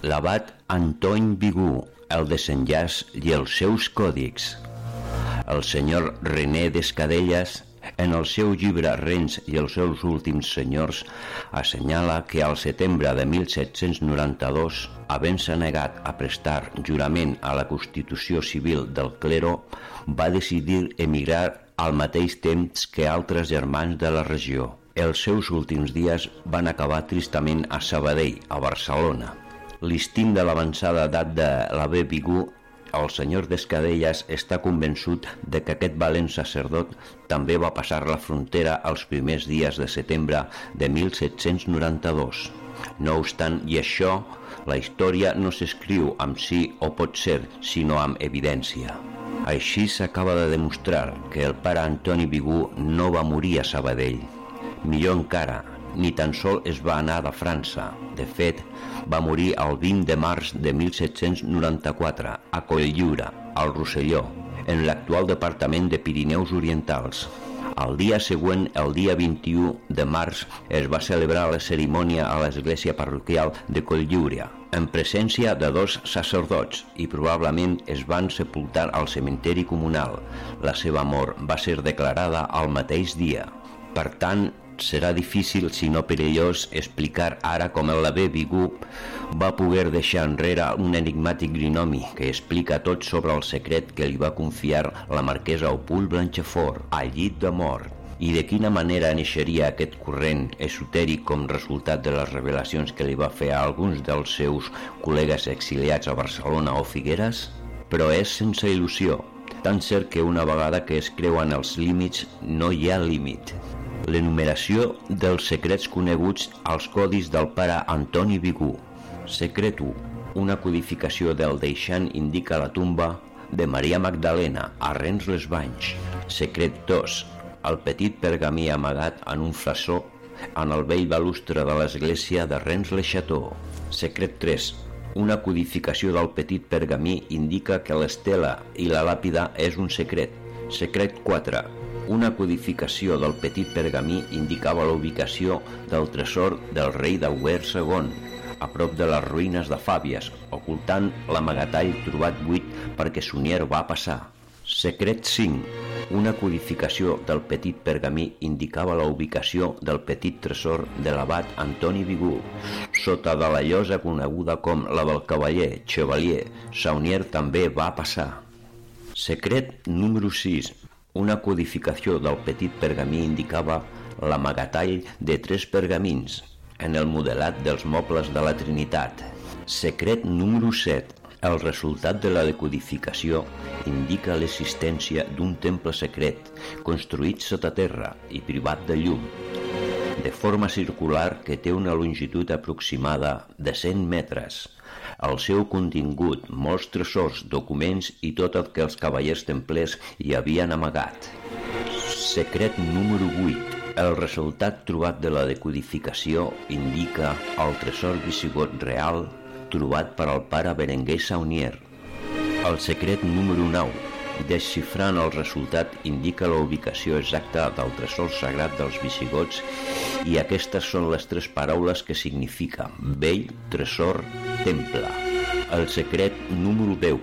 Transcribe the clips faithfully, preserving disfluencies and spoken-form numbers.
l'abat Antony Vigou, el desenllaç i els seus còdics. El senyor René Descadellas, en el seu llibre Rennes i els seus últims senyors, assenyala que al setembre de mil set-cents noranta-dos, havent-se negat a prestar jurament a la Constitució Civil del clero, va decidir emigrar al mateix temps que altres germans de la regió. Els seus últims dies van acabar tristament a Sabadell, a Barcelona. L'istint de l'avançada edat de l'abbé Vigou, el senyor Descadellas està convençut de que aquest valent sacerdot també va passar la frontera els primers dies de setembre de mil set-cents noranta-dos. No obstant, i això, la història no s'escriu amb sí o pot ser, sinó amb evidència. Així s'acaba de demostrar que el pare Antoni Vigou no va morir a Sabadell. Millor encara, ni tan sol es va anar a França. De fet, va morir el vint de març de mil set-cents noranta-quatre a Cotlliure, al Rosselló, en l'actual departament de Pirineus Orientals. El dia següent, el dia vint-i-u de març, es va celebrar la cerimònia a l'església parroquial de Cotlliure, en presència de dos sacerdots, i probablement es van sepultar al cementeri comunal. La seva mort va ser declarada al mateix dia. Per tant, serà difícil, si no perillós, explicar ara com l'abbé Vigou va poder deixar enrere un enigmàtic grinomi que explica tot sobre el secret que li va confiar la marquesa Opul Blanchefort al llit de mort, i de quina manera neixeria aquest corrent esotèric com resultat de les revelacions que li va fer a alguns dels seus col·legues exiliats a Barcelona o Figueres. Però és sense il·lusió, tan cert que una vegada que es creuen els límits no hi ha límit. L'enumeració dels secrets coneguts als codis del pare Antoni Vigou. Secret u. Una codificació del deixant indica la tumba de Maria Magdalena a Rennes-les-Banys. Secret dos. El petit pergamí amagat en un flaçó en el vell balustre de l'església de Rennes-le-Château. Secret tres. Una codificació del petit pergamí indica que l'estela i la làpida és un secret. Secret quatre. Una codificació del petit pergamí indicava la ubicació del tresor del rei d'Auer segon, a prop de les ruïnes de Fàbies, ocultant l'amagatall trobat buit perquè Sunyer va passar. Secret cinc. Una codificació del petit pergamí indicava la ubicació del petit tresor de l'abat Antoni Vigou, sota de la llosa coneguda com la del cavaller Chevalier. Saunier també va passar. Secret número sis. Una codificació del petit pergamí indicava l'amagatall de tres pergamins en el modelat dels mobles de la Trinitat. Secret número set. El resultat de la decodificació indica l'existència d'un temple secret construït sota terra i privat de llum, de forma circular que té una longitud aproximada de cent metres. El seu contingut, molts tresors, documents i tot el que els cavallers templers hi havien amagat. Secret número vuit. El resultat trobat de la decodificació indica el tresor visigot real trobat per al pare Berenguer Saunier. El secret número nou. Desxifrant el resultat indica la ubicació exacta del tresor sagrat dels visigots, i aquestes són les tres paraules que significa vell, tresor, temple. El secret número deu.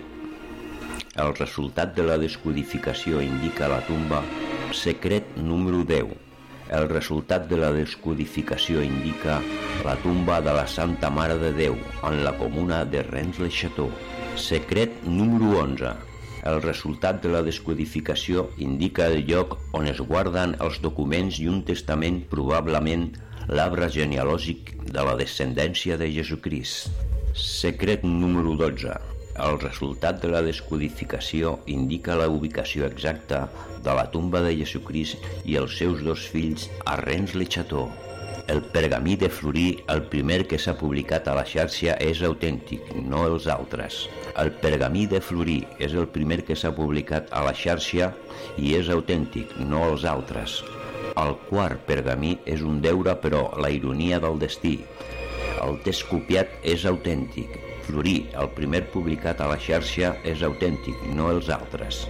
El resultat de la descodificació indica la tumba. Secret número deu. El resultat de la descodificació indica la tumba de la Santa Mare de Déu en la comuna de Rennes-le-Château. Secret número onze. El resultat de la descodificació indica el lloc on es guarden els documents i un testament, probablement l'arbre genealògic de la descendència de Jesucrist. Secret número dotze. El resultat de la descodificació indica la ubicació exacta de la tumba de Jesucrist i els seus dos fills a Rennes-le-Château. El pergamí de Fleury, el primer que s'ha publicat a la xarxa, és autèntic, no els altres. El pergamí de Fleury és el primer que s'ha publicat a la xarxa i és autèntic, no els altres. El quart pergamí és un deure, però la ironia del destí. El text copiat és autèntic. Fleury, el primer publicat a la xarxa, és autèntic, no els altres.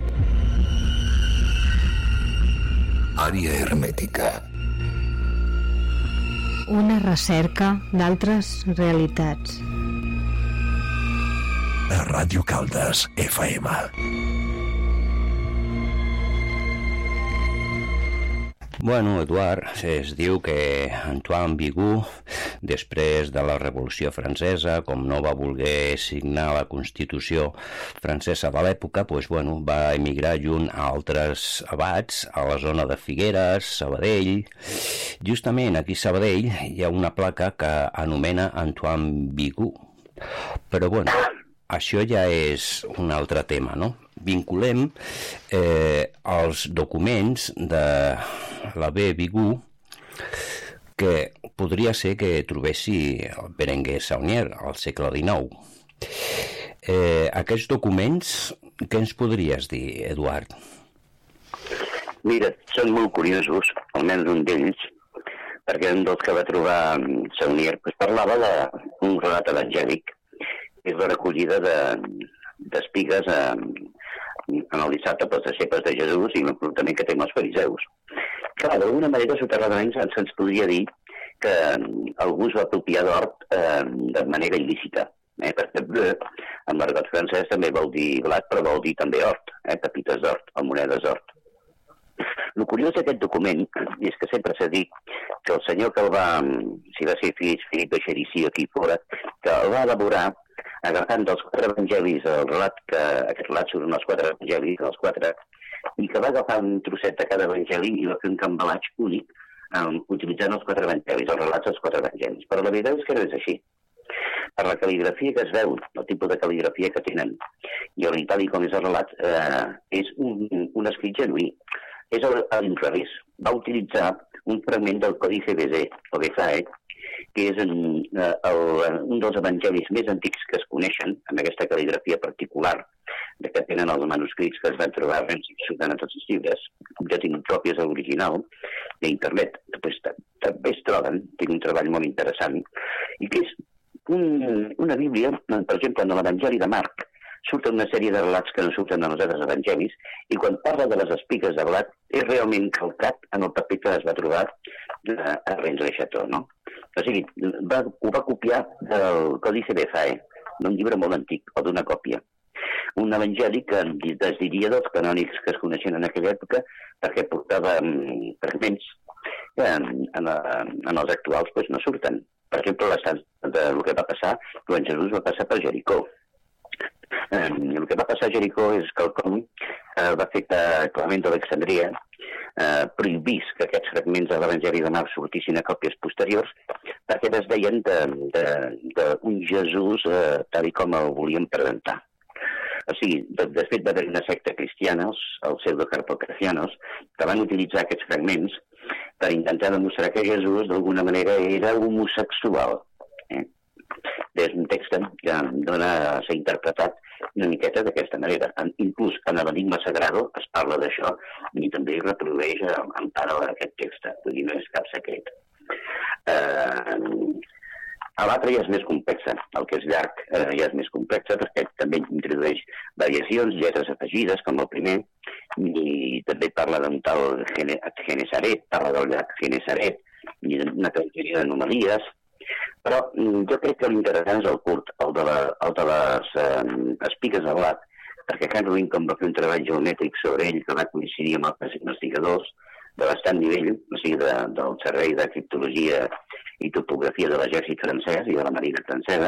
Àrea hermètica. Una recerca d'altres realitats. a Ràdio Caldes, F M. Bueno, Eduard, es diu que Antoine Bigot, després de la Revolució Francesa, com no va voler signar la Constitució francesa de l'època, doncs, bueno, va emigrar junt a altres abats a la zona de Figueres, Sabadell. Justament aquí a Sabadell hi ha una placa que anomena Antoine Bigot. Però, bueno, això ja és un altre tema, no? Vinculem eh, els documents de la B. Bigot, que podria ser que trobessi el Berenguer Saunier al segle dinou. Eh, aquests documents, què ens podries dir, Eduard? Mira, són molt curiosos, almenys un d'ells, perquè un dels que va trobar Saunier pues, parlava d'un relat evangèlic, és la recollida de, d'espigues a, en el dissabte pels deixebles de Jesús i l'enfrontament que té amb els fariseus. Clar, d'alguna manera, soterradament se'ns podria dir que algú es va apropiar d'hort eh, de manera il·lícita. Eh? Perquè bleu, en l'argot francès també vol dir blat, però vol dir també hort, eh? Pepites d'hort o monedes d'hort. El curiós d'aquest document és que sempre s'ha dit que el senyor que el va, si va ser Philippe de Chérizy aquí fora, que el va elaborar agafant dels quatre evangelis el relat, que aquest relat són els quatre evangelis, els quatre, i que va agafar un trosset de cada evangeli i va fer un cambalatge únic um, utilitzant els quatre evangelis, els relats dels quatre evangelis. Però la veritat és que no és així. Per la cal·ligrafia que es veu, el tipus de cal·ligrafia que tenen, i el tal com és el relat, eh, és un, un escrit genuí. És a l'inrevés. Va utilitzar un fragment del Còdice Bézé, o Bézae, que és en, el, un dels evangelis més antics que es coneixen, amb aquesta cal·ligrafia particular de que tenen els manuscrits que es van trobar arrels i surten a tots els llibres. Jo tinc còpies de l'original d'internet, després també es troben, tinc un treball molt interessant, i que és un, una bíblia, per exemple, en l'Evangeli de Marc, surten una sèrie de relats que no surten en els altres evangelis, i quan parla de les espigues de blat, és realment calcat en el paper que es va trobar a Rennes le Chateau, no? O sigui, va, ho va copiar del Còdice Bézae, d'un llibre molt antic, o d'una còpia. Un evangeli que es diria dels canònics que es coneixen en aquella època, perquè portava fragments que en, en, en els actuals pues, no surten. Per exemple, l'estat del que va passar quan Jesús va passar per Jericó. Eh, el que va passar a Jericó és quelcom que va fer que Clement d'Alexandria eh, prohibís que aquests fragments de l'Evangeli de Marc sortissin a còpies posteriors perquè es deien d'un Jesús eh, tal com el volien presentar. O sigui, de, de fet va haver una secta cristiana, els, els pseudocarpografianos, que van utilitzar aquests fragments per intentar demostrar que Jesús d'alguna manera era homosexual. Eh? És un text que dona a ser interpretat una miqueta d'aquesta manera. Inclús en l'Enigma Sagrado es parla d'això i també reprodueix en part aquest text, vull dir, no és cap secret. Eh, a l'altre ja és més complexa, el que és llarg eh, ja és més complexa perquè també introdueix variacions, lletres afegides, com el primer, i també parla d'un tal Genesaret, parla del llac Genesaret, i d'una quantitat d'anomalies. Però jo crec que l'interessant és el curt, el de, la, el de les eh, espigues de blat, perquè Hans Lincoln va fer un treball geomètric sobre ell que va coincidir amb altres investigadors de bastant nivell, o sigui, de, del Servei de Criptologia i Topografia de l'Exèrcit francès i de la Marina francesa.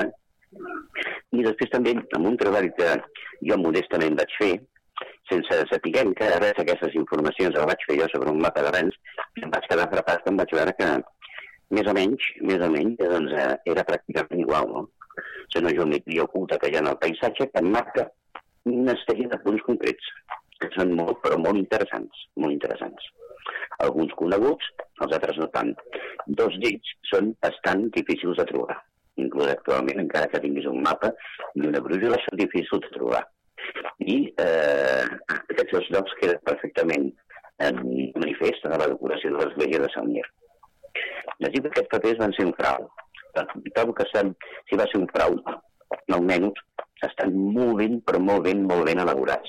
I després també, amb un treball que jo modestament vaig fer, sense saber que res d'aquestes informacions el vaig fer jo sobre un mapa de Rennes, em vaig quedar atrapat que em vaig veure que més o menys, més o menys, doncs, eh, era pràcticament igual, no? És una geometria oculta que hi ha en el paisatge que marca una sèrie de punts concrets, que són molt, però molt interessants, molt interessants. Alguns coneguts, els altres no tant. Dos d'ells són bastant difícils de trobar. Inclús actualment, encara que tinguis un mapa i una brújula, són difícils de trobar. I eh, aquests dos llocs queden perfectament en manifest a la decoració de l'església de Saunier. És dir, que aquests papers van ser un frau. Trobo que estan, si va ser un frau, almenys estan molt ben, però molt ben, molt ben elaborats.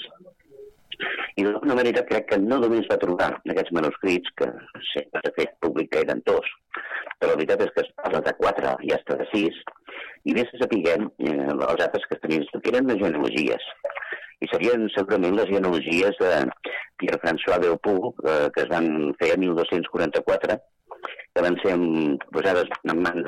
I d'alguna manera crec que no només va trobar aquests manuscrits, que sempre s'ha fet públic que eren dos, però la veritat és que es parla de quatre i hasta de sis, i bé se sapiguem eh, els altres que tenien, que eren les genealogies. I serien segurament les genealogies de Pierre-François Beaupoux, eh, que es van fer a mil dos-cents quaranta-quatre, que van ser posades en mans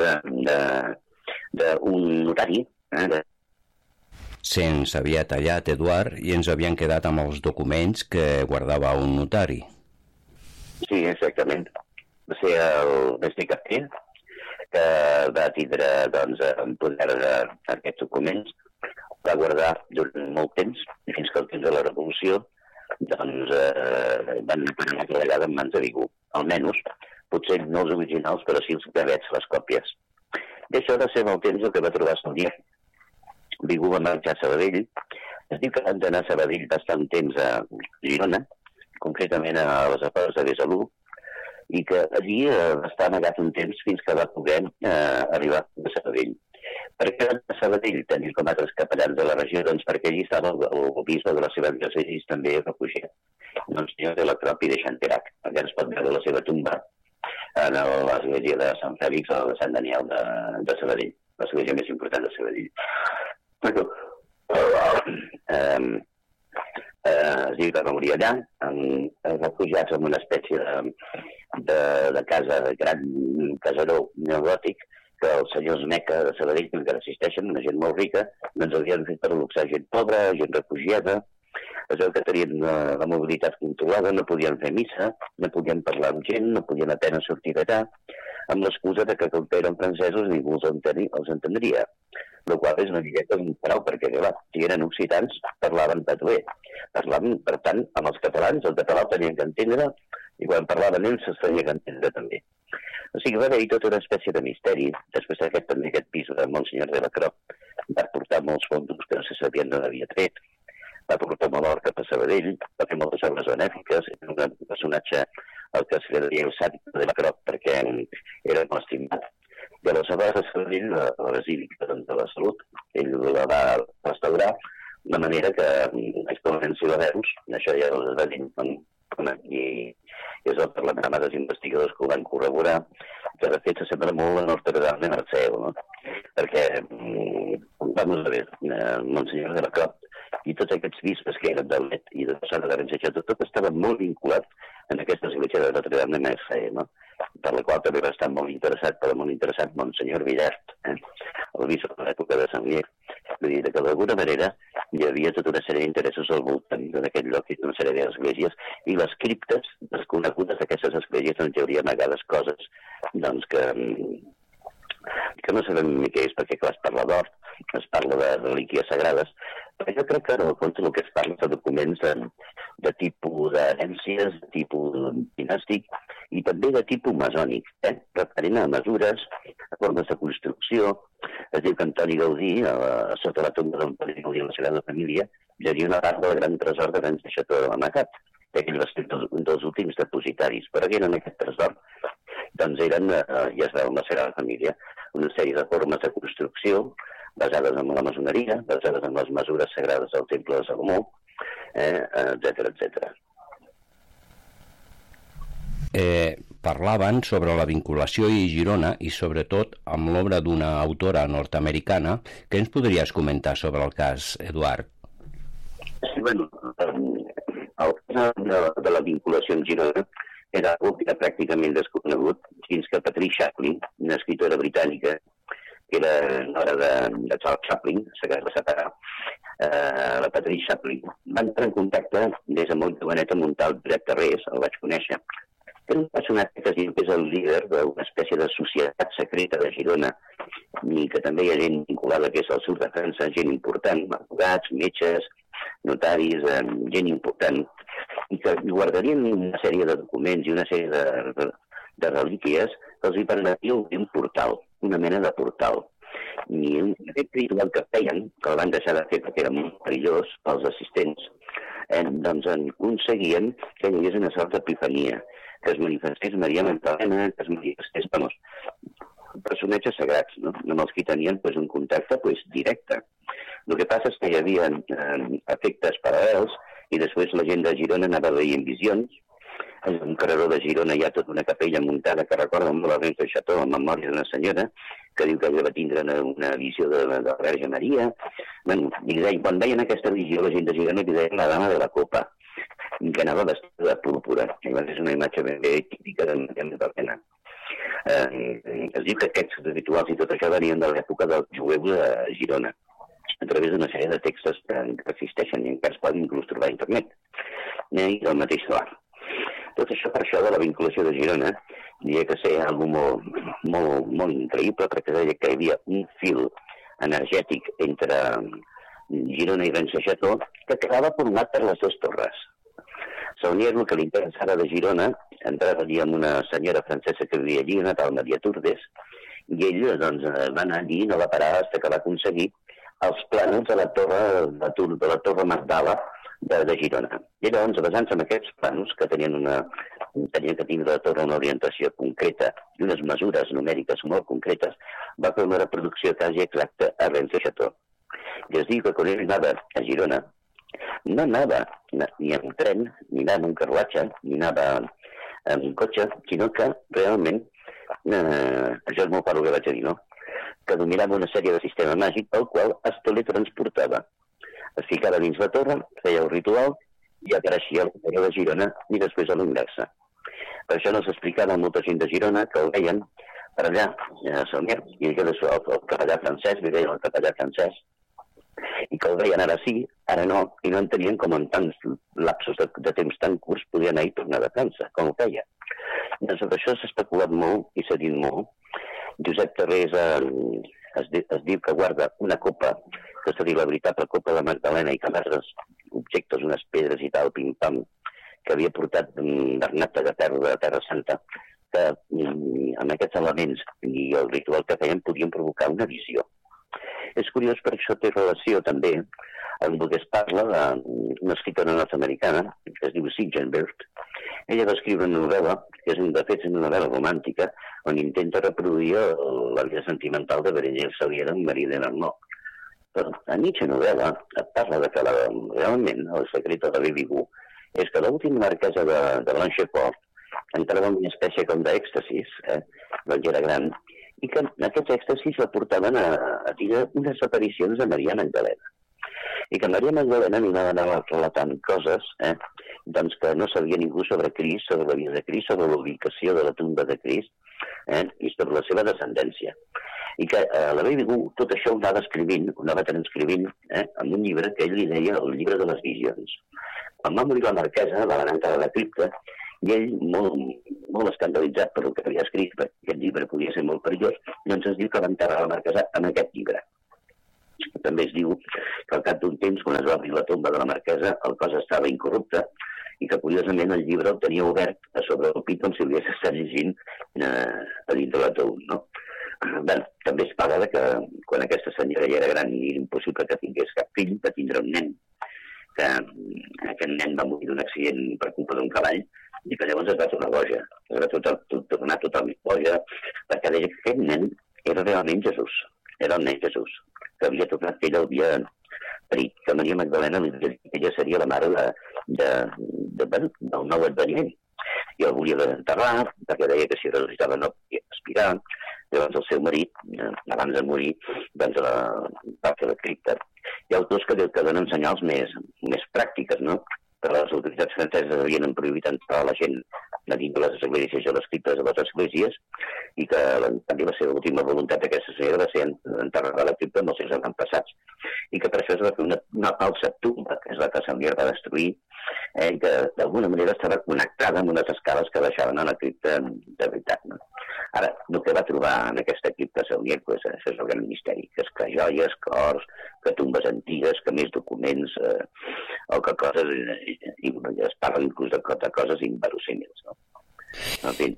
d'un notari. Eh, de... Se'ns havia tallat, Eduard, i ens havien quedat amb els documents que guardava un notari. Sí, exactament. Va ser el mestre Capter que va tindre doncs, en poder d'aquests documents, va guardar durant molt temps, i fins que el temps de la Revolució doncs, eh, van anar treballant en mans de Vigou. Almenys, potser no els originals, però sí els gravets, les còpies. I això va ser molt temps el que va trobar Saunier. Vigou va marxar a Sabadell. Es diu que van anar a Sabadell bastant temps a Girona, concretament a les afores de Besalú, i que allí eh, va estar amagat un temps fins que va poder eh, arribar a Sabadell. Per què a Sabadell tenir com altres capellans de la regió? Doncs perquè allí estava el, el bisbe de la seva diòcesi també refugiat, doncs senyor de la Cropi de Xanterac, que es pot veure la seva tumba en l'església de Sant Fèlix o de Sant Daniel de, de Sabadell, l'església més important de Sabadell. Però, eh, eh, es diu que va morir allà, en, refugiats en una espècie de, de, de casa, de gran casaró neogòtic, que els senyors Meca de Sabadell, que encara existeixen, una gent molt rica, doncs havien fet per luxar gent pobra, gent refugiada. Es veu que tenien la, la mobilitat controlada, no podien fer missa, no podien parlar amb gent, no podien apenas sortir d'allà, amb l'excusa de que com que eren francesos ningú els, entenia, els entendria. El qual és una miqueta d'un prou, perquè clar, si eren occitans parlaven tatuer. Parlaven, per tant, amb els catalans, el català el tenien que entendre, i quan parlaven ells es tenia que entendre també. O sigui, va haver-hi tota una espècie de misteri. Després d'aquest també aquest pis de Monsenyor de la Crop va portar molts fons que no se sabien d'on havia tret, va portar Mallorca a Sabadell, va fer moltes obres benèfiques, era un personatge al que se li deia el sàdic de la Crop perquè era molt estimat. I aleshores a Sabadell, la, la Basílica de la Salut, ell la va restaurar de manera que és com en Silaveus, això ja els va dir, i és el Parlament amb els investigadors que ho van corroborar, que de fet s'assembla molt a Notre Dame de Marceu, no? Perquè, vamos a ver, Monsenyor de la Crop i tots aquests bisbes que eren del Let i de Passada de Renseja, tot estava molt vinculat en aquesta església de Notre Dame de Marceu, no? Per la qual també va estar molt interessat, però molt interessat Monsenyor Villart, eh? El bisbe de l'època de Saunier. Vull dir que d'alguna manera hi havia tota una sèrie d'interessos al voltant d'aquest lloc i una sèrie d'esglésies, i les criptes desconegudes d'aquestes esglésies doncs hi hauria amagades coses doncs que, que no sabem ni què és, perquè clar, es parla d'or, es parla de relíquies sagrades, però jo crec que en el fons el que es parla de documents de, de tipus d'herències, de tipus dinàstic i també de tipus masònic, eh? referent a mesures, a formes de construcció. Es diu que Antoni Gaudí, a, a sota la tomba d'Antoni Gaudí a la Sagrada Família, hi havia una part del gran tresor que van deixar tot amagat, que ell va ser dels, dels últims depositaris, però que eren aquest tresor, doncs eren, eh, ja es veu en la Sagrada Família, una sèrie de formes de construcció basades en la maçoneria, basades en les mesures sagrades del Temple de Salomó, eh, etcètera, etcètera. Eh, parlaven sobre la vinculació a Girona i sobretot amb l'obra d'una autora nord-americana. Què ens podries comentar sobre el cas, Eduard? Sí, bueno, el cas de, de la vinculació amb Girona era algo que era pràcticament desconegut fins que Patricia Chaplin, una escritora britànica, que era nora de, de Charles Chaplin, se va separar, eh, la Patricia Chaplin, va entrar en contacte des de molt jovenet amb un tal Josep Tarrés, el vaig conèixer. Era un personatge que es diu que és el líder d'una espècie de societat secreta de Girona, i que també hi ha gent vinculada, que és el sud de França, gent important, advocats, metges, notaris, eh, gent important, i que guardarien una sèrie de documents i una sèrie de, de relíquies que els hi permetia obrir un portal, una mena de portal. I aquest ritual que feien, que el van deixar de fer perquè era molt perillós pels assistents, eh, doncs en aconseguien que hi hagués una sort d'epifania, que es manifestés Maria Magdalena, que es manifestés, vamos, personatges sagrats, no? Amb els que tenien pues, un contacte pues, directe. El que passa és que hi havia eh, efectes paral·lels i després la gent de Girona anava veient visions, En un carreró de Girona hi ha tota una capella muntada que recorda molt la Renfe Chateau en memòria d'una senyora que diu que ella va tindre una, una visió de, de la Verge Maria. Bueno, i deia, quan veien aquesta visió, la gent de Girona li deien la dama de la copa, que anava vestida de púrpura. Llavors és una imatge ben bé típica de Magdalena. Eh, es diu que aquests rituals i tot això venien de l'època dels jueus a Girona, a través d'una sèrie de textos que existeixen i encara es poden inclús trobar a internet, eh, i del mateix solar. Tot això per això de la vinculació de Girona, diria que ser algo molt, molt, molt increïble, perquè deia que hi havia un fil energètic entre Girona i Renfe Chateau que quedava format per les dues torres. Saunier, el que li interessava de Girona, entrava allí amb una senyora francesa que vivia allí, una tal Maria Turdes, i ell doncs, va anar allí i no va parar fins que va aconseguir els plànols de la torre, de la torre Magdala, De, de Girona. I llavors, basant-se en aquests plans que tenien, una, tenien que tindre la torre una orientació concreta i unes mesures numèriques molt concretes, va fer una reproducció quasi exacta a Renfe Chateau. I es diu que quan ell anava a Girona, no anava ni en tren, ni anava en un carruatge, ni anava en un cotxe, sinó que realment, eh, això és molt part el que vaig a dir, no? Que dominava una sèrie de sistema màgic pel qual es teletransportava. Es ficava dins la torre, feia el ritual i apareixia al carrer de Girona i després a l'inversa. Per això no s'explicava a molta gent de Girona que el veien per allà, a Saunier, i que el, el capellà francès, li deien el capellà francès, i que el veien ara sí, ara no, i no entenien com en tants lapsos de, de temps tan curts podia anar i tornar de França, com ho feia. Doncs per això s'ha especulat molt i s'ha dit molt. Josep Tarrés eh, es, di, es diu que guarda una copa que seria la veritable copa de Magdalena i que altres objectes, unes pedres i tal, pim-pam, que havia portat Bernat de Terra, de Terra Santa, que amb aquests elements i el ritual que feien podien provocar una visió. És curiós, per això té relació també amb el que es parla d'una escriptora nord-americana que es diu Sigen Bird. Ella va escriure una novel·la, que és, de fet, una novel·la romàntica, on intenta reproduir la vida sentimental de Berenguer Saliera amb Marie de Narnot. Però a mitja novel·la et parla de que la, realment el secret de Baby Boo és que l'última marquesa de, de Blanchefort entrava en una espècie com d'èxtasis, eh? Doncs era gran, i que aquests èxtasis la portaven a, a dir unes aparicions de Maria Magdalena. I que Maria Magdalena li anava relatant coses eh? doncs que no sabia ningú sobre Crist, sobre la vida de Crist, sobre la ubicació de la tumba de Crist eh? i sobre la seva descendència. I que eh, la Baby Boo tot això ho anava escrivint, ho anava transcrivint eh, en un llibre que ell li deia el llibre de les visions. Quan va morir la marquesa, va anar a la cripta, i ell, molt, molt escandalitzat per el que havia escrit, perquè aquest llibre podia ser molt perillós, doncs es diu que va enterrar la marquesa en aquest llibre. També es diu que al cap d'un temps, quan es va obrir la tomba de la marquesa, el cos estava incorrupte i que, curiosament, el llibre el tenia obert a sobre el pit com si hagués estat llegint eh, a dins de l'ataúd, no? Bé, també es parla que quan aquesta senyora ja era gran i era impossible que tingués cap fill, va tindre un nen, que aquest nen va morir d'un accident per culpa d'un cavall i que llavors es va tornar boja. Es va tot, tot, tornar totalment boja perquè deia que aquest nen era realment Jesús, era el nen Jesús, que havia tornat que ella havia parit, que Maria Magdalena ella seria la mare de, de, de, de, del nou adveniment. I el volia enterrar, perquè deia que si ressuscitava no podia respirar. Llavors el seu marit, abans de morir, doncs la, va fer la cripta. Hi ha autors que, que donen senyals més, més pràctiques, no? Que les autoritats franceses havien prohibit entrar la gent a dins de les esglésies o les criptes de les esglésies i que també la seva última voluntat d'aquesta senyora va ser enterrar la cripta amb els seus avantpassats i que per això es va fer una, una falsa tumba, que és la que Saunier va destruir, eh, que d'alguna manera estava connectada amb unes escales que deixaven a la cripta de veritat. No? Ara, el que va trobar en aquesta cripta Saunier, pues, això és el gran misteri, que és que joies, que ors, que tumbes antigues, que més documents, eh, o que coses, i, i es parla inclús de, de coses inverosímils, no? En fi,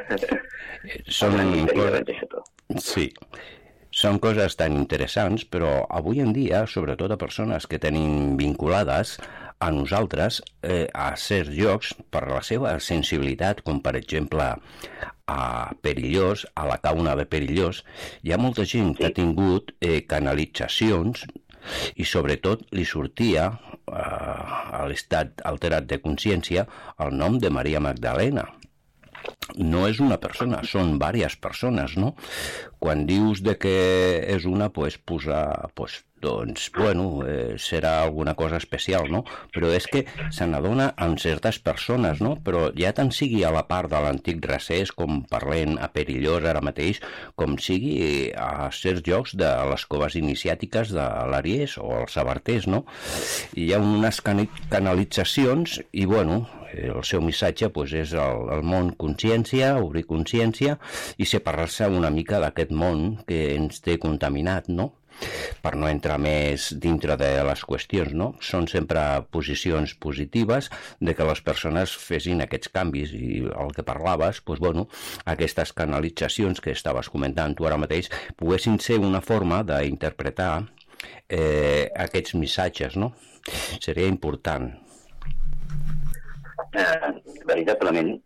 són coses... Sí, són coses tan interessants, però avui en dia, sobretot a persones que tenim vinculades a nosaltres, eh, a certs llocs, per la seva sensibilitat, com per exemple a Perillós, a la Cauna de Perillós, hi ha molta gent que ha tingut eh, canalitzacions i sobretot li sortia eh, a a l'estat alterat de consciència el nom de Maria Magdalena. No és una persona, són diverses persones, no? Quan dius de que és una, pues, posar, pues, doncs, bueno, eh, serà alguna cosa especial, no? Però és que se n'adona amb certes persones, no? Però ja tant sigui a la part de l'antic Racés, com parlem a Perillós ara mateix, com sigui a certs llocs de les coves iniciàtiques de l'Ariès o els Sabarters, no? Hi ha unes canalitzacions i, bueno, el seu missatge pues, és el, el món consciència, obrir consciència i separar-se una mica d'aquest món que ens té contaminat, no? Per no entrar més dintre de les qüestions, no? Són sempre posicions positives de que les persones fessin aquests canvis i el que parlaves, doncs, bueno, aquestes canalitzacions que estaves comentant tu ara mateix poguessin ser una forma d'interpretar eh, aquests missatges, no? Seria important. Eh, veritablement,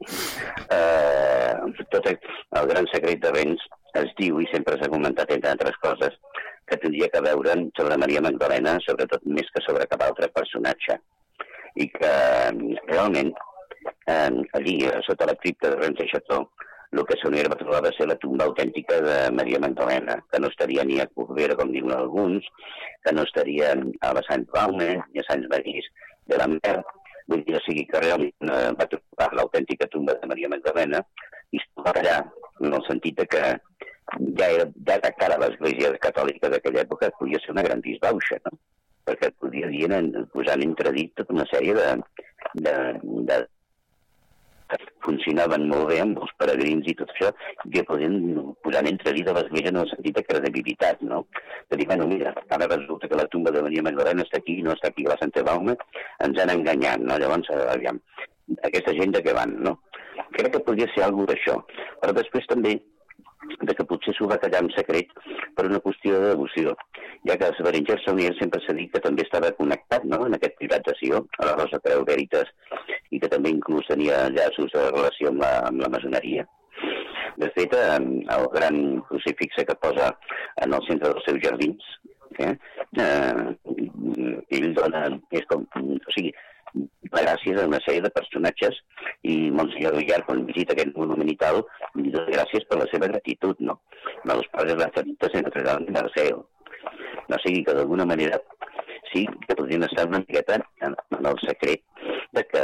eh, tot el gran secret de Vents es diu i sempre s'ha comentat, entre altres coses, que tindria que veure sobre Maria Magdalena, sobretot més que sobre cap altre personatge. I que realment, eh, allí, sota la cripta de Rennes de Chateau, el que Saunier va trobar va ser la tumba autèntica de Maria Magdalena, que no estaria ni a Corbera, com diuen alguns, que no estaria a la Sant Baume, ni a Sant Marís de la Mer. Vull dir, o sigui que realment eh, va trobar l'autèntica tumba de Maria Magdalena i es va allà, en el sentit de que ja era ja de cara a l'Església Catòlica d'aquella època podia ser una gran disbauxa, no? Perquè podia dir, posar en entredit tota una sèrie de, de, de que funcionaven molt bé amb els peregrins i tot això, i que podien posar en entredit a l'Església en el sentit de credibilitat, no? De dir, bueno, mira, ara resulta que la tumba de Maria Magdalena està aquí, no està aquí a la Santa Baume, ens han enganyat, no? Llavors, aviam, aquesta gent de què van, no? Crec que podria ser alguna d'això, però després també de que potser s'ho va tallar en secret per una qüestió de devoció, ja que el Berenguer Saunier sempre s'ha dit que també estava connectat, no?, en aquest privat de Sió, a la Rosa Creu Veritas, i que també inclús tenia llaços de relació amb la, amb la maçoneria. De fet, el gran crucifix que posa en el centre dels seus jardins, eh, eh, ell dona, és com, o sigui, gràcies a una sèrie de personatges, i Monsenyor Villar, quan visita aquest monument i tal, li dona gràcies per la seva gratitud, no? A los padres lazaristas se entregaron en Arceo. No sigui que d'alguna manera sí que podrien estar una miqueta en, en el secret de que,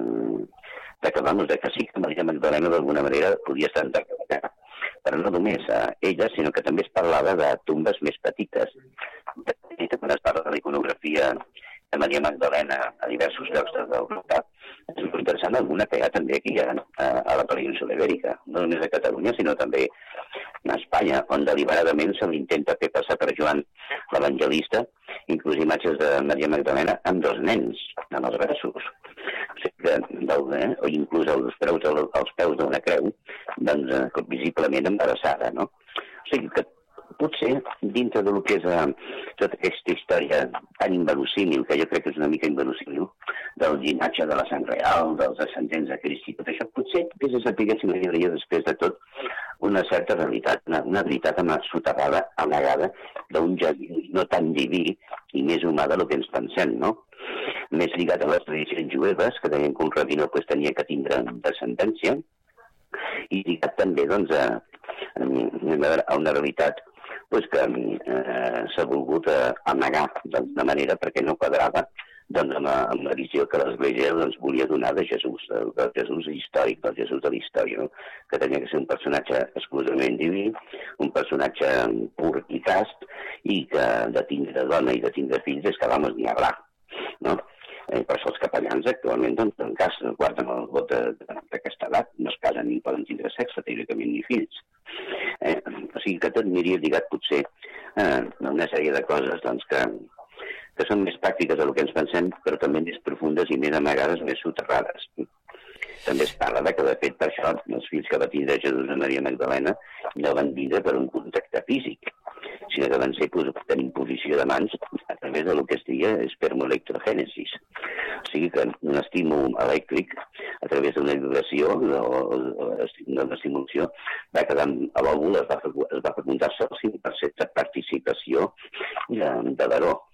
de que, vamos, de que sí que Maria Magdalena d'alguna manera podia estar enterrada. Però no només a ella, sinó que també es parlava de tombes més petites. Quan es parla de la iconografia de Maria Magdalena a diversos llocs d'Europa, és molt interessant alguna que hi ha també aquí a, a la península Ibèrica, no només a Catalunya, sinó també a Espanya, on deliberadament se l'intenta fer passar per Joan l'Evangelista, inclús imatges de Maria Magdalena amb dos nens en els braços. O sigui que, del, eh, o inclús als peus, als peus d'una creu, doncs, eh, visiblement embarassada, no? O sigui que potser, dintre del que és eh, tota aquesta història tan inverossímil, que jo crec que és una mica inverossímil, del llinatge de la sang real, dels ascendents de Crist i tot això, potser és a saber si m'agradaria després de tot una certa realitat, una, una veritat soterrada, amagada, d'un jardí no tan diví i més humà del que ens pensem, no? Més lligat a les tradicions jueves, que deien que un rabino pues, tenia que tindre descendència, i lligat també doncs, a, a una realitat pues, que eh, s'ha volgut eh, amagar d'alguna manera perquè no quadrava doncs, amb, la, amb la visió que l'Església doncs, volia donar de Jesús, del, del Jesús històric, del Jesús de la història, no? Que tenia que ser un personatge exclusivament diví, un personatge pur i cast, i que de tindre dona i de tindre fills és que vamos ni hablar, no? Eh, per això els capellans actualment doncs, en cas guarden el vot d'aquesta edat, no es casen ni poden tindre sexe, teòricament ni fills. Eh, o sigui que tot aniria lligat potser eh, a una sèrie de coses doncs, que, que són més pràctiques del que ens pensem, però també més profundes i més amagades, més soterrades. També es parla de que, de fet, per això els fills que va tindre Jesús i Maria Magdalena no van vindre per un contacte físic, sinó que van ser tenint posició de mans a través del que es diria espermoelectrogènesis. O sigui que un estímul elèctric, a través d'una vibració o d'una estimulació, va quedar a l'òvul, es va, es va fecundar-se el cinc per cent de participació de, de l'heró.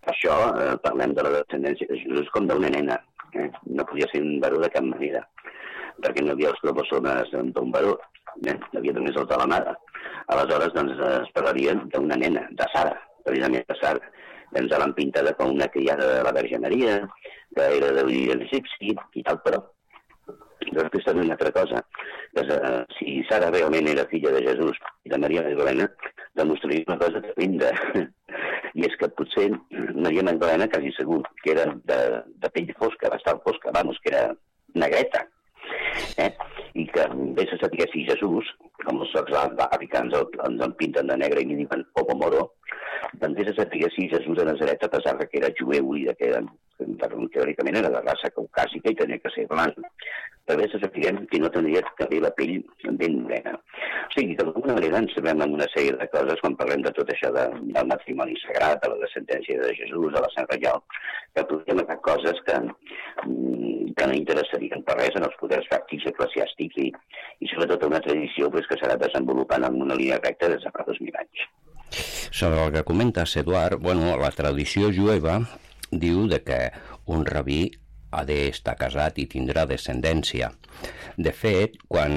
Per això eh, parlem de la descendència de Jesús com d'una nena. Eh? No podia ser un baró de cap manera, perquè no hi havia els cromosomes d'un baró, eh? No havia només els de la mare. Aleshores, doncs, es parlaria d'una nena, de Sara, precisament de Sara. Ens l'han pintada com una criada de la Verge Maria, que era d'origen egipci i tal, però després també una altra cosa, que uh, si Sara realment era filla de Jesús i de Maria Magdalena, demostraria una cosa tremenda. I és que potser Maria Magdalena, quasi segur, que era de, de pell fosca, bastant fosca, vamos, que era negreta, eh? I que bé se sabia si Jesús, com els socs africans ens en pinten de negre i li diuen popo moro, doncs bé se sabia si Jesús de Nazaret, a pesar que era jueu i que, que teòricament era de raça caucàsica i tenia que ser blanc, però bé se sabia que no tindria també la pell ben negra. O sigui, que d'alguna manera ens sabem en una sèrie de coses quan parlem de tot això de, del matrimoni sagrat, de la descendència de Jesús, de la Sant Reial, que podríem agafar coses que, que no interessarien per res en els poders fàctics eclesiàstics i, i sobretot una tradició pues, que s'ha desenvolupant en una línia recta des de fa dos mil anys. Sobre el que comentes, Eduard, bueno, la tradició jueva diu de que un rabí ha d'estar casat i tindrà descendència. De fet, quan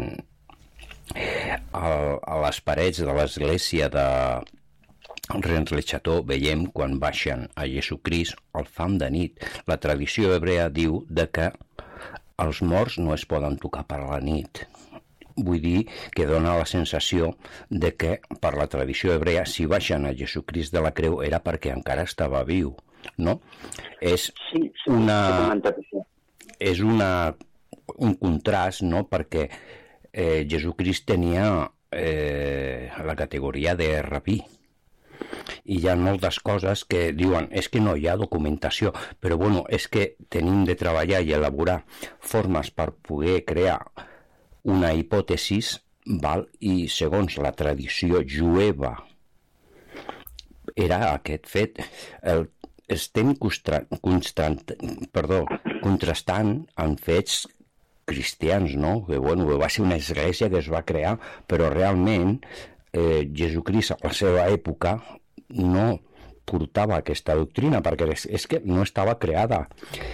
a, a les parets de l'església de Rennes le Chateau veiem quan baixen a Jesucrist al fam de nit, la tradició hebrea diu de que els morts no es poden tocar per la nit. Vull dir que dona la sensació de que, per la tradició hebrea, si baixen a Jesucrist de la creu era perquè encara estava viu, no? És sí, sí, una... és una... un contrast, no?, perquè eh, Jesucrist tenia eh, la categoria de rabí. I hi ha moltes coses que diuen és que no hi ha documentació, però bueno, és que tenim de treballar i elaborar formes per poder crear una hipòtesis, val? I segons la tradició jueva era aquest fet. El, estem constant, constant, perdó, contrastant amb fets cristians, no? Que bueno, va ser una església que es va crear, però realment eh, Jesucrist a la seva època no portava aquesta doctrina, perquè és, és que no estava creada.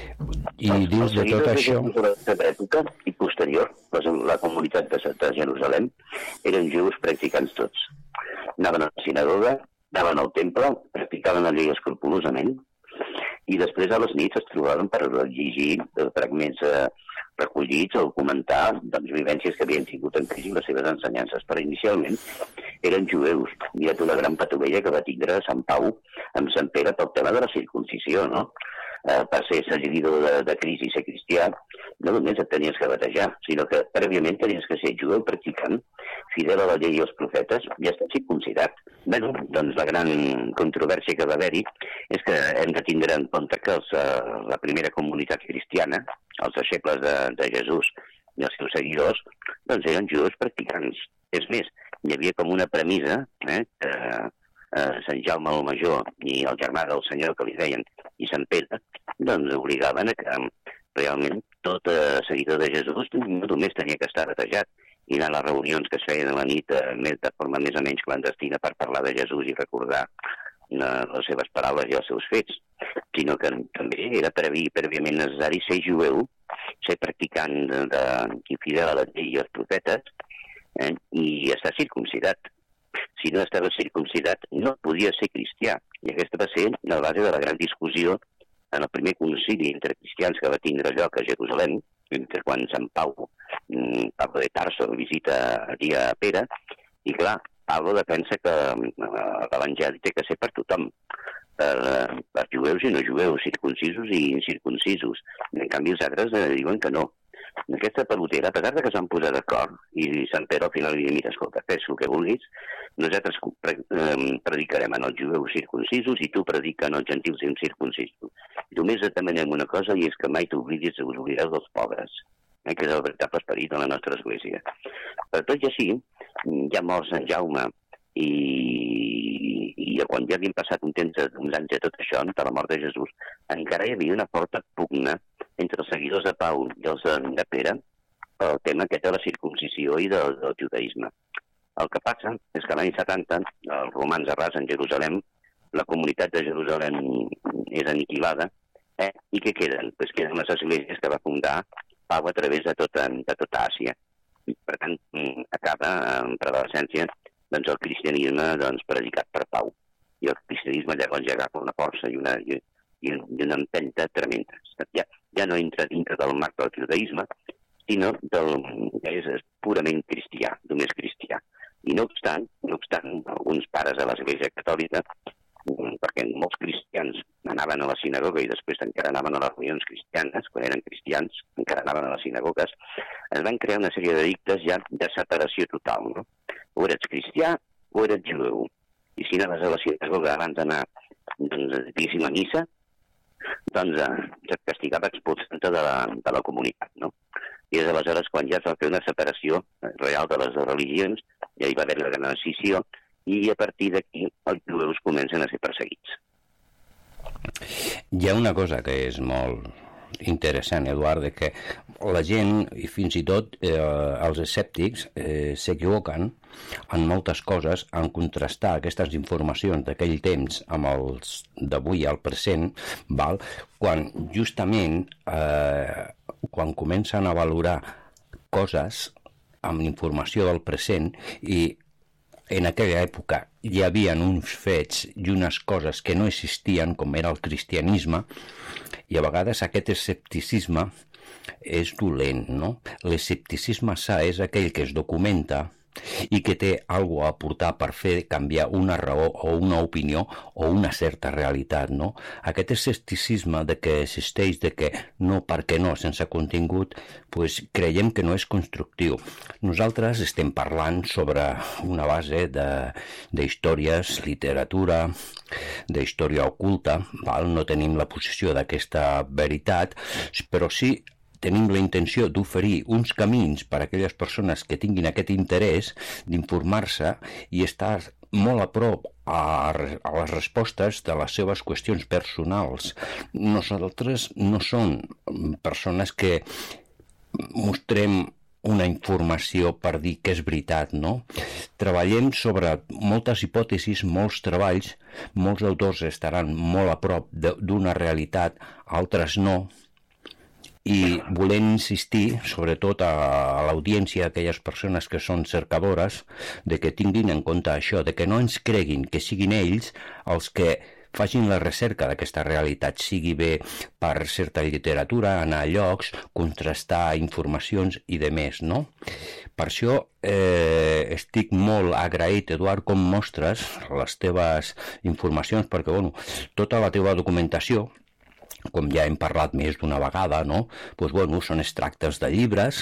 I els, dins de tot això... De època i posterior, la comunitat de, de Jerusalem eren jueus practicants tots. Anaven a la sinagoga, anaven al temple, practicaven la llei escrupolosament, i després a les nits es trobaven per llegir fragments eh, recollits o comentar doncs, vivències que havien tingut en Crist i les seves ensenyances. Però inicialment eren jueus. Hi ha una gran patovella que va tindre Sant Pau amb Sant Pere pel tema de la circuncisió, no? Eh, per ser seguidor de, de Crist i ser cristià, no només et tenies que batejar, sinó que prèviament tenies que ser jueu practicant, fidel a la llei i als profetes, i estar circumcidat. Bé, doncs la gran controvèrsia que va haver-hi és que hem de tindre en compte que els, uh, la primera comunitat cristiana, els deixebles de, de Jesús i els seus seguidors, doncs eren jueus practicants. És més, hi havia com una premissa eh, que uh, Sant Jaume el Major i el germà del Senyor que li deien i Sant Pere, doncs obligaven a que realment tot uh, seguidor de Jesús no només tenia que estar batejat i anar a les reunions que es feien a la nit eh, de forma més o menys clandestina per parlar de Jesús i recordar eh, les seves paraules i els seus fets, sinó que també era previ, prèviament necessari ser jueu, ser practicant de, de, i fidel a la llei i als profetes eh, i estar circumcidat. Si no estava circumcidat no podia ser cristià, i aquesta va ser la base de la gran discussió en el primer concili entre cristians que va tindre lloc a Jerusalem, entre quan Sant Pau, Pablo de Tarso, visita aquí a Pere, i clar, Pablo defensa que l'Evangeli té que ser per tothom, per, per jueus i no jueus, circuncisos i incircuncisos. En canvi, els altres diuen que no. Aquesta pelotera, a pesar de que s'han posat d'acord, i Sant Pere al final li diu, mira, escolta, fes el que vulguis, nosaltres predicarem en els jueus circuncisos i tu predica en els gentils incircuncisos. Només et demanem una cosa, i és que mai t'oblidis, us oblideu dels pobres, eh, que és el veritable esperit de la nostra església. Per tot i així, ja mort Sant Jaume, i, i quan ja havien passat un temps, uns anys de tot això, de la mort de Jesús, encara hi havia una forta pugna entre els seguidors de Pau i els de Pere el tema aquest de la circuncisió i del, del judaïsme. El que passa és que l'any setanta els romans arrasen Jerusalem, la comunitat de Jerusalem és aniquilada, eh? I què queden? Pues queden les esglésies que va fundar Pau a través de tota, de tota Àsia. I, per tant, acaba en prevalecència doncs, el cristianisme doncs, predicat per Pau. I el cristianisme llavors ja agafa una força i una, i, i una empenta tremenda. Ja, ja no entra dintre del marc del judaïsme, sinó del, que és purament cristià, només cristià. I no obstant, no obstant, alguns pares de l'Església Catòlica, perquè molts cristians anaven a la sinagoga i després encara anaven a les reunions cristianes, quan eren cristians, encara anaven a les sinagogues, es van crear una sèrie de dictes ja de separació total, no? O eres cristià o eres jueu. I si anaves a la sinagoga abans d'anar, doncs, diguéssim, a missa, doncs eh, et castigava expulsant-te de, la, de la comunitat, no? I és aleshores quan ja es va fer una separació real de les religions, ja hi va haver la gran escissió, i a partir d'aquí els jueus comencen a ser perseguits. Hi ha una cosa que és molt interessant, Eduard, que la gent, i fins i tot eh, els escèptics, eh, s'equivoquen en moltes coses en contrastar aquestes informacions d'aquell temps amb els d'avui al present, val? Quan justament eh, quan comencen a valorar coses amb informació del present i en aquella època hi havia uns fets i unes coses que no existien, com era el cristianisme, i a vegades aquest escepticisme és dolent, no? L'escepticisme sa és aquell que es documenta i que té alguna cosa a aportar per fer canviar una raó o una opinió o una certa realitat, no? Aquest escepticisme de que existeix, de que no, perquè no, sense contingut, pues creiem que no és constructiu. Nosaltres estem parlant sobre una base de, de històries, literatura, d'història oculta, val? No tenim la posició d'aquesta veritat, però sí tenim la intenció d'oferir uns camins per a aquelles persones que tinguin aquest interès d'informar-se i estar molt a prop a, a les respostes de les seves qüestions personals. Nosaltres no som persones que mostrem una informació per dir que és veritat, no? Treballem sobre moltes hipòtesis, molts treballs, molts autors estaran molt a prop d'una realitat, altres no, i volem insistir, sobretot a, a l'audiència, a aquelles persones que són cercadores, de que tinguin en compte això, de que no ens creguin que siguin ells els que facin la recerca d'aquesta realitat, sigui bé per certa literatura, anar a llocs, contrastar informacions i de més, no? Per això eh, estic molt agraït, Eduard, com mostres les teves informacions, perquè, bueno, tota la teva documentació, com ja hem parlat més d'una vegada, no? Pues, bueno, són extractes de llibres,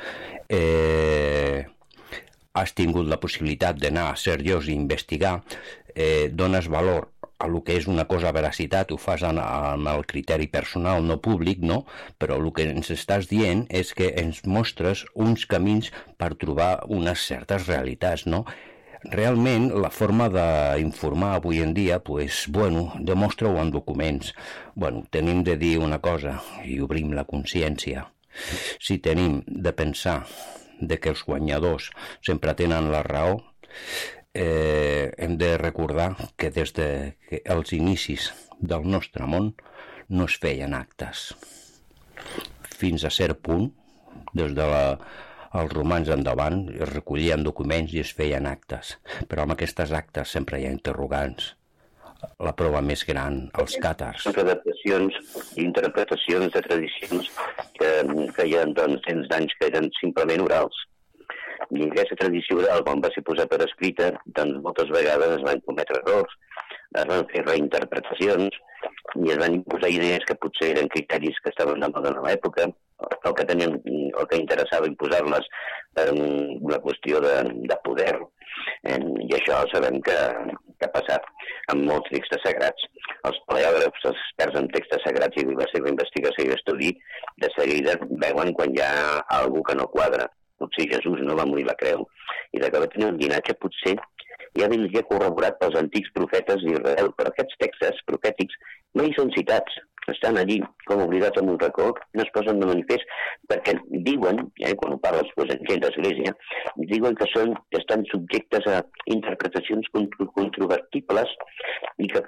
eh, has tingut la possibilitat d'anar seriós i investigar, eh, dones valor a lo que és una cosa veracitat, ho fas amb el criteri personal, no públic, no? Però el que ens estàs dient és que ens mostres uns camins per trobar unes certes realitats, no? Realment, la forma d'informar avui en dia, pues, bueno, demostra-ho en documents. Bueno, tenim de dir una cosa i obrim la consciència. Si tenim de pensar de que els guanyadors sempre tenen la raó, eh, hem de recordar que des de que els inicis del nostre món no es feien actes. Fins a cert punt, des de la els romans endavant es recollien documents i es feien actes, però amb aquestes actes sempre hi ha interrogants. La prova més gran, els càtars. Són adaptacions i interpretacions de tradicions que, que hi ha doncs, cents d'anys que eren simplement orals. I aquesta tradició oral, quan va ser posada per escrita, doncs moltes vegades es van cometre errors, es van fer reinterpretacions i es van imposar idees que potser eren criteris que estaven de moda en l'època, el que tenien, el que interessava imposar-les per una qüestió de, de poder. Eh, I això sabem que, que ha passat amb molts textos sagrats. Els paleògrafs, els experts en textos sagrats i la seva investigació i estudi, de seguida veuen quan hi ha algú que no quadra. Potser Jesús no va morir la creu. I de que va tenir un llinatge potser ja vindria corroborat pels antics profetes d'Israel, però aquests textos profètics no hi són citats. Estan allí com oblidats en un racó, no es posen de manifest perquè diuen, eh, quan ho parles pues, en gent d'església, diuen que, són, que estan subjectes a interpretacions controvertibles i que, clar,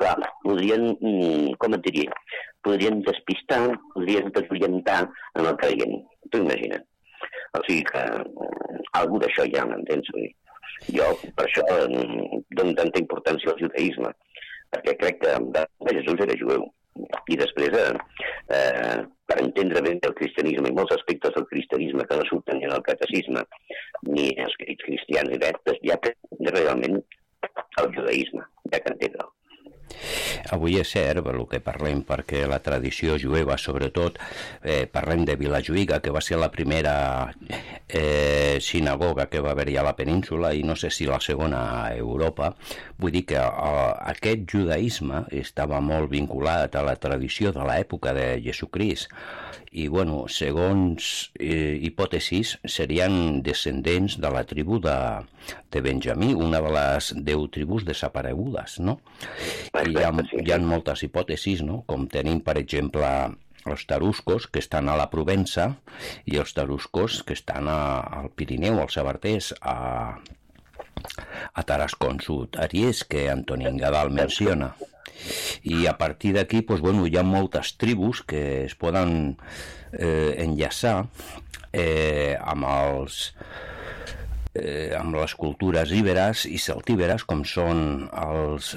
podrien, com et diria, podrien despistar, podrien desorientar en el creient. T'ho imagines? O sigui que algú d'això ja m'entens. Jo, per això, dono tanta importància al judaïsme, perquè crec que Jesús era jueu. I després, eh, per entendre bé el cristianisme i molts aspectes del cristianisme que no surten ni en el catecisme ni en els crits cristians i res, ja que realment el judaïsme, ja que entendre'l. Avui és cert el que parlem, perquè la tradició jueva, sobretot, eh, parlem de Vilajuïga, que va ser la primera eh, sinagoga que va haver-hi a la península i no sé si la segona a Europa. Vull dir que eh, aquest judaïsme estava molt vinculat a la tradició de l'època de Jesucrist i, bueno, segons eh, hipòtesis, serien descendents de la tribu de, de Benjamí, una de les deu tribus desaparegudes, no? I hi ha, hi ha moltes hipòtesis, no? Com tenim, per exemple, els taruscos, que estan a la Provença, i els taruscos, que estan a, al Pirineu, als Sabarters, a, a Tarascon Sud, Aries, que Antonín Gadal menciona. I a partir d'aquí, doncs, bueno, hi ha moltes tribus que es poden eh, enllaçar eh, amb els eh, amb les cultures íberes i celtíberes, com són els...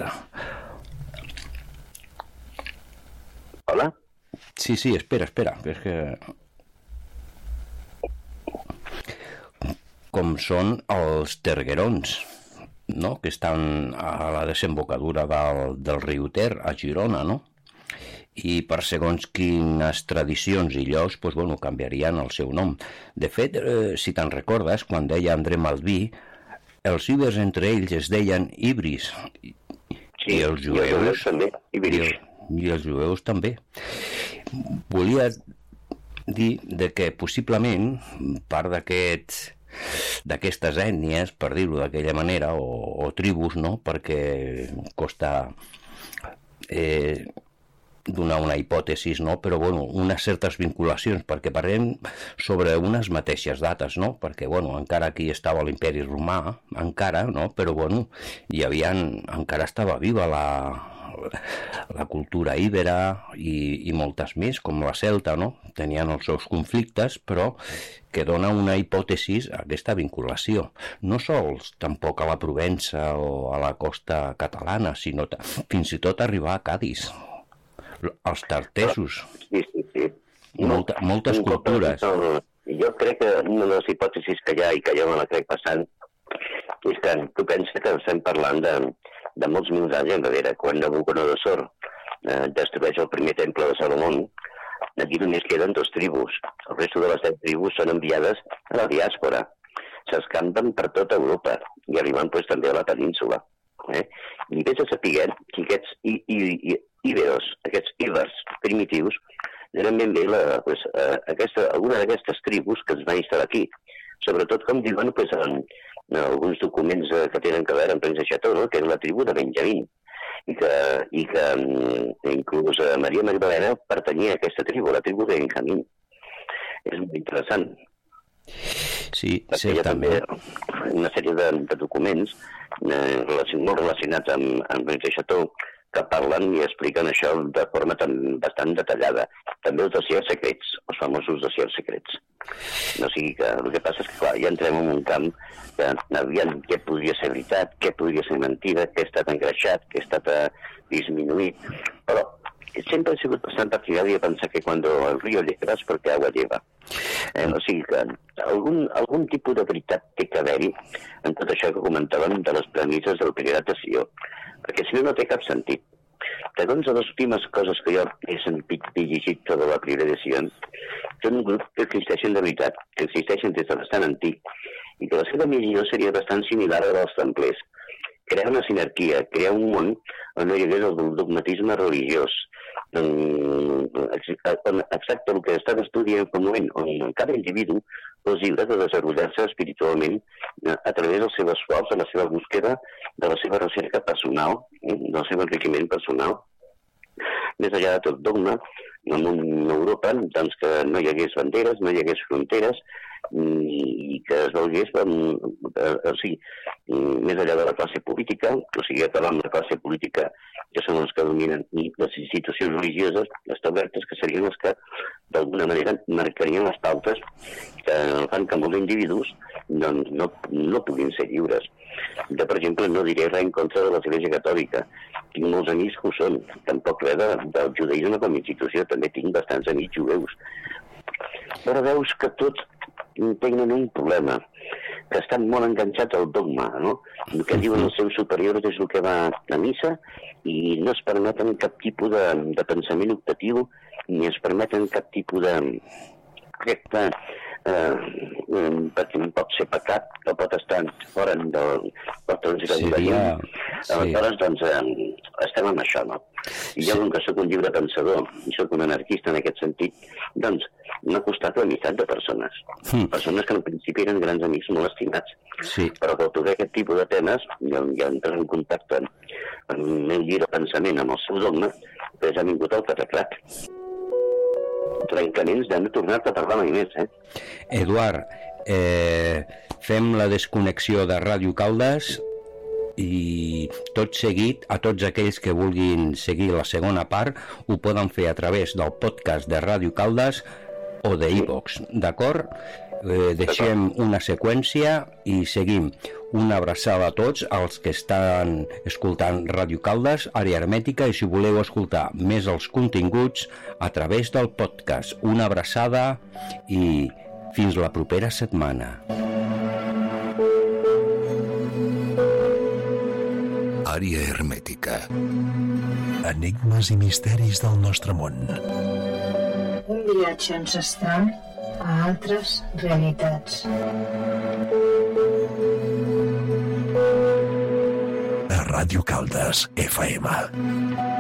Hola? Sí, sí, espera, espera, és que... com són els terguerons, no? Que estan a la desembocadura del, del riu Ter, a Girona, no? I per segons quines tradicions i llocs, doncs, bueno, canviarien el seu nom. De fet, eh, si te'n recordes, quan deia André Malví, els ibers entre ells es deien ibris, i, sí, i els jueus... I els jueus també, ibris. I, I els jueus també. Volia dir de que possiblement part d'aquests d'aquestes ètnies, per dir-ho d'aquella manera, o, o tribus, no? Perquè costa eh, donar una hipòtesi, no? Però, bueno, unes certes vinculacions, perquè parlem sobre unes mateixes dates, no? Perquè, bueno, encara aquí estava l'imperi romà, encara, no? Però, bueno, hi havia, encara estava viva la... la cultura íbera i, i moltes més, com la celta, no? Tenien els seus conflictes, però que dona una hipòtesi a aquesta vinculació. No sols tampoc a la Provença o a la costa catalana, sinó fins i tot arribar a Cadis, els tartesos. Sí, sí, sí. Molta, moltes un cultures. No, no. Jo crec que una de les hipòtesis que hi ha i que jo me la crec passant és que tu penses que estem parlant de de molts mil anys enrere, quan Nabucodonosor eh, destrueix el primer temple de Salomón, aquí només queden dos tribus. El resto de les deu tribus són enviades a la diàspora. S'escampen per tota Europa i arriben pues, també a la península. Eh? I vés a saber que aquests i, i, i, íberos, aquests íbers primitius, eren ben bé la, pues, eh, aquesta, alguna d'aquestes tribus que es van instal·lar aquí. Sobretot, com diuen, pues, en, en alguns documents eh, que tenen que veure amb Prens de Xató, no? Que és la tribu de Benjamín, i que, i que inclús eh, Maria Magdalena pertanyia a aquesta tribu, la tribu de Benjamín. És molt interessant. Sí, perquè hi ha també una sèrie de, de documents eh, relacion, molt relacionats amb, amb Prens de Xató, que parlen i expliquen això de forma tan, bastant detallada. També els dossiers secrets, els famosos dossiers secrets. No sigui que el que passa és que, clar, ja entrem en un camp que aviam què podria ser veritat, què podria ser mentida, què ha estat engreixat, què ha estat eh, disminuït. Però sempre he sigut bastant partidari de pensar que quan el río lleva és perquè agua lleva. Eh, o sigui que algun, algun tipus de veritat té que haver-hi en tot això que comentàvem de les premisses del Priorat de Sió, perquè si no, no té cap sentit. Segons les últimes coses que jo he sentit i llegit sobre la Priorat de Sió, són un grup que existeixen de veritat, que existeixen des de bastant antic, i que la seva missió seria bastant similar a la dels templers. Crear una sinergia, crear un món on no hi hagués el dogmatisme religiós, exacte el que està estudiant en un moment on cada individu és lliure de desenvolupar-se espiritualment a través del seu esforç, de la seva búsqueda, de la seva recerca personal, del seu enriquiment personal. Més enllà de tot dogma, en una Europa doncs, que no hi hagués banderes, no hi hagués fronteres, i que es veués, o sigui, més enllà de la classe política, o sigui, acabar amb la classe política, que són els que dominen, i les institucions religioses establertes, que serien els que, d'alguna manera, marcarien les pautes que fan que molts individus doncs, no, no puguin ser lliures. Jo, per exemple, no diré res en contra de l'Església Catòlica. Tinc molts amics que ho són. Tampoc res de, del judaïsme com a institució. També tinc bastants amics jueus. Però veus que tots tenen un problema, que estan molt enganxats al dogma, no? El que diuen els seus superiors és el que va a missa i no es permeten cap tipus de, de pensament optatiu ni es permeten cap tipus de... Crec que eh, perquè pot ser pecat, que pot estar fora del... Pot Seria... Sí. Aleshores, doncs, eh, estem amb això, no? I jo, com que soc un llibre pensador i soc un anarquista en aquest sentit, doncs m'ha costat l'amistat de persones. Mm. Persones que al principi eren grans amics molt estimats. Sí. Però per tocar aquest tipus de temes, jo ja entres en contacte amb el meu llibre pensament, amb el seu dogma, després ha vingut el catacrac. Trencaments de no tornar-te a parlar mai més, eh? Eduard, eh, fem la desconnexió de Ràdio Caldes i tot seguit, a tots aquells que vulguin seguir la segona part, ho poden fer a través del podcast de Ràdio Caldes o de iVox, d'acord? Eh, deixem una seqüència i seguim. Una abraçada a tots els que estan escoltant Ràdio Caldes, Àrea Hermètica, i si voleu escoltar més els continguts a través del podcast. Una abraçada i fins la propera setmana. Àrea Hermètica. Enigmes i misteris del nostre món. Un viatge ancestral a altres realitats. A Ràdio Caldes, F M.